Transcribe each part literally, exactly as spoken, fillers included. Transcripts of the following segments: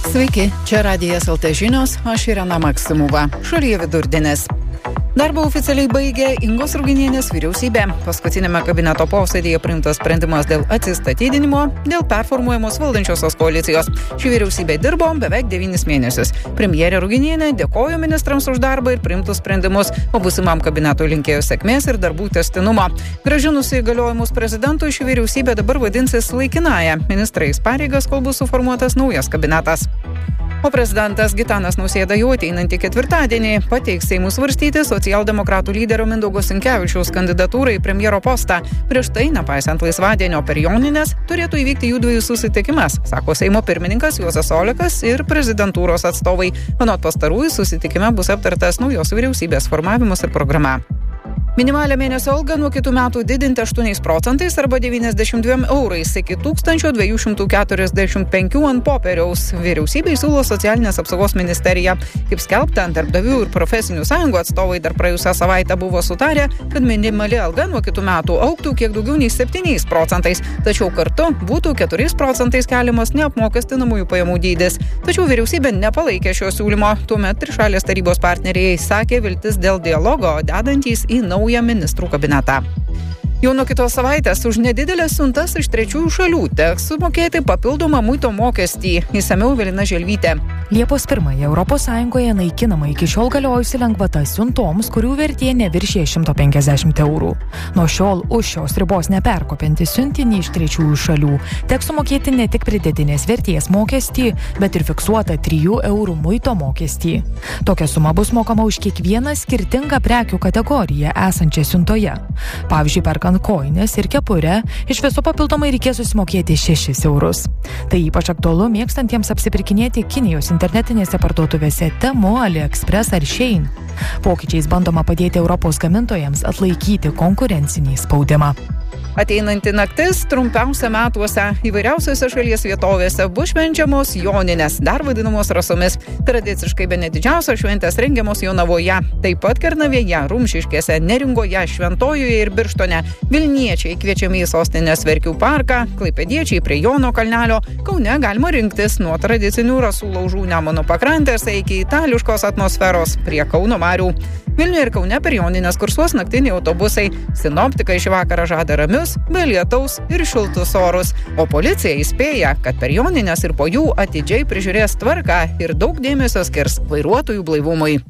Sveiki, čia Radijas L T žinios, aš Irena Maksimova. Šalyje vidurdienis. Darbą oficialiai baigė Ingos Ruginienės vyriausybė. Paskutinėme kabineto posėdėje priimtas sprendimas dėl atsistatydinimo, dėl performuojamos valdančiosios koalicijos. Ši vyriausybė dirbo beveik devynis mėnesius. Premjerė Ruginienė dėkojo ministrams už darbą ir priimtus sprendimus, o būsimam kabinetui linkėjo sėkmės ir darbų tęstinumo. Grąžinusi įgaliojimus prezidentui, ši vyriausybė dabar vadinsis laikinąja ministrais pareigas, kol bus suformuotas naujas kabinetas. O prezidentas Gitanas Nausėda jau ateinantį ketvirtadienį pateiks Seimui svarstyti socialdemokratų lyderio Mindaugo Sinkevičiaus kandidatūrą į premjero postą. Prieš tai, nepaisant laisvadienio per Jonines, turėtų įvykti jų dviejų susitikimas, sako Seimo pirmininkas Juozas Olekas ir prezidentūros atstovai. Anot pastarųjų, susitikime bus aptartas naujos vyriausybės formavimas ir programa. Minimalią mėnesio algą nuo kitų metų didinti aštuoniais procentais arba devyniasdešimt dviem eurais iki tūkstančio dviejų šimtų keturiasdešimt penkių ant popieriaus. Vyriausybei siūlo socialinės apsaugos ministerija. Kaip skelbta, darbdavių ir profesinių sąjungų atstovai dar praėjusią savaitę buvo sutarę, kad minimali alga nuo kitų metų augtų kiek daugiau nei septyniais procentais, tačiau kartu būtų keturiais procentais keliamas neapmokestinamųjų pajamų dydis. Tačiau vyriausybė nepalaikė šio siūlymo. Tuomet trišalės tarybos partneriai sakė viltis dėl dialogo, dedantys į naują ministrų kabinetą. Jau nuo kitos savaitės už nedidelės siuntas iš trečiųjų šalių teks sumokėti papildomą muito mokestį. Išsamiau Evelina Želvytė. Liepos pirmąją Europos Sąjungoje naikinama iki šiol galiojusi lengvata siuntoms, kurių vertė neviršė šimto penkiasdešimt eurų. Nuo šiol už šios ribos neperkopiantį siuntinį iš trečiųjų šalių teks sumokėti ne tik pridėtinės vertės mokestį, bet ir fiksuotą trijų eurų muito mokestį. Tokia suma bus mokama už kiekvieną skirtingą prekių kategoriją esančią siuntoje. Pavyzdžiui, perkant kojines ir kepurę, iš viso papildomai reikės susimokėti šešis eurus. Tai ypač aktualu mėgstantiems apsipirkinėti Kinijos internetinėse parduotuvėse Temu, AliExpress ar Shein. Pokyčiais bandoma padėti Europos gamintojams atlaikyti konkurencinį spaudimą. Ateinanti naktis trumpiausia metuose įvairiausiose šalies vietovėse bus švenčiamos Joninės, dar vadinamos rasomis. Tradiciškai bene didžiausios šventės rengiamos Jonavoje, taip pat Kernavėje, Rumšiškėse, Neringoje, Šventojoje ir Birštone. Vilniečiai kviečiami į sostinės Verkių parką, klaipėdiečiai prie Jono kalnelio. Kaune galima rinktis nuo tradicinių rasų laužų Nemuno pakrantės iki itališkos atmosferos prie Kauno marių. Vilniuje ir Kaune per Jonines kursuos naktiniai autobusai. Sinoptikai šį vakarą žada ramius, be lietaus ir šiltus orus. O policija įspėja, kad per Jonines ir po jų atidžiai prižiūrės tvarką ir daug dėmesio skirs vairuotojų blaivumui.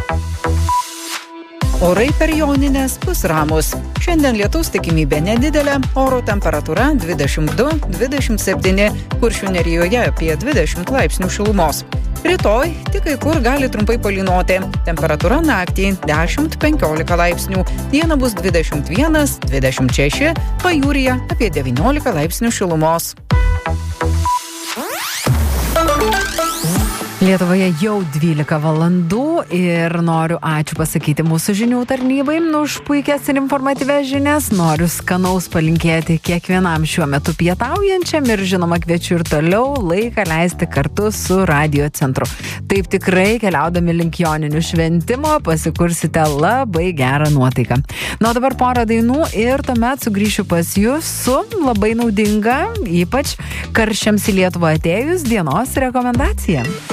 Orai per Jonines bus ramus. Šiandien lietaus tikimybė nedidelė, oro temperatūra dvidešimt du dvidešimt septyni, Kuršių nerijoje apie dvidešimt laipsnių šilumos. Rytoj tik kai kur gali trumpai palynoti. Temperatūra naktį dešimt penkiolika laipsnių, dieną bus dvidešimt vienas dvidešimt šeši, pajūryje apie devyniolika laipsnių šilumos. Lietuvoje jau dvylika valandų ir noriu ačiū pasakyti mūsų žinių tarnybai už puikias ir informatyvias žinias. Noriu skanaus palinkėti kiekvienam šiuo metu pietaujančiam ir žinoma kviečiu ir toliau laiką leisti kartu su Radio centru. Taip tikrai keliaudami link joninių šventimo pasikursite labai gerą nuotaiką. Na, dabar porą dainų ir tuomet sugrįšiu pas jūs su labai naudinga, ypač karščiams į Lietuvą atėjus dienos rekomendacija.